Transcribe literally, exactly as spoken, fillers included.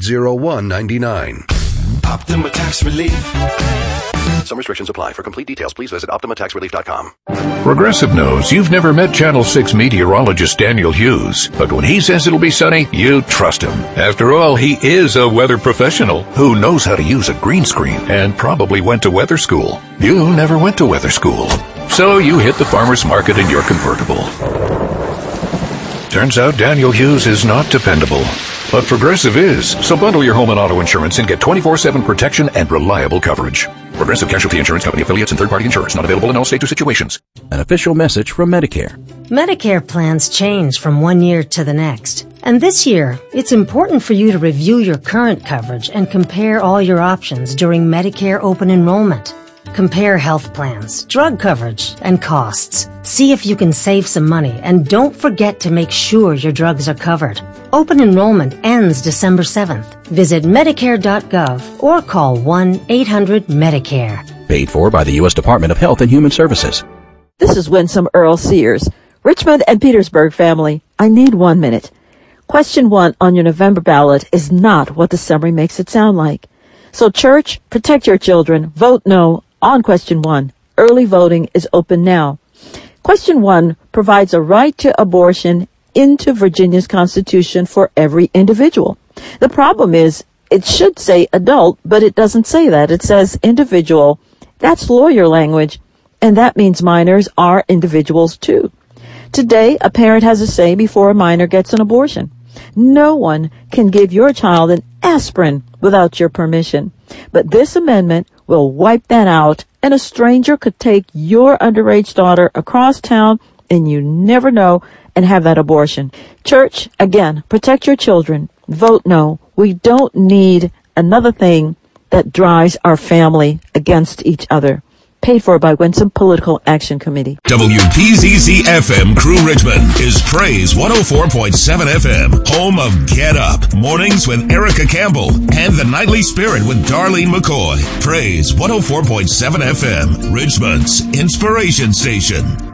eight zero one nine nine. Optima Tax Relief. Some restrictions apply. For complete details, please visit Optima Tax Relief dot com. Progressive knows you've never met Channel six meteorologist Daniel Hughes, but when he says it'll be sunny, you trust him. After all, he is a weather professional who knows how to use a green screen and probably went to weather school. You never went to weather school, so you hit the farmer's market in your convertible. Turns out Daniel Hughes is not dependable. But Progressive is, so bundle your home and auto insurance and get twenty-four seven protection and reliable coverage. Progressive Casualty Insurance Company affiliates and third-party insurance not available in all states or situations. An official message from Medicare. Medicare plans change from one year to the next. And this year, it's important for you to review your current coverage and compare all your options during Medicare open enrollment. Compare health plans, drug coverage, and costs. See if you can save some money, and don't forget to make sure your drugs are covered. Open enrollment ends December seventh. Visit Medicare dot gov or call one eight hundred Medicare. Paid for by the U S Department of Health and Human Services. This is Winsome Earl Sears. Richmond and Petersburg family, I need one minute. Question one on your November ballot is not what the summary makes it sound like. So church, protect your children. Vote no on question one. Early voting is open now. Question one provides a right to abortion into Virginia's Constitution for every individual. The problem is it should say adult, but it doesn't say that. It says individual. That's lawyer language, and that means minors are individuals too. Today, a parent has a say before a minor gets an abortion. No one can give your child an aspirin without your permission. But this amendment will wipe that out, and a stranger could take your underage daughter across town, and you never know, and have that abortion. Church, again, protect your children. Vote no. We don't need another thing that drives our family against each other. Paid for by Winsome Political Action Committee. W P Z Z F M Crew Richmond is Praise one oh four point seven F M, home of Get Up, Mornings with Erica Campbell, and The Nightly Spirit with Darlene McCoy. Praise one oh four point seven F M, Richmond's Inspiration Station.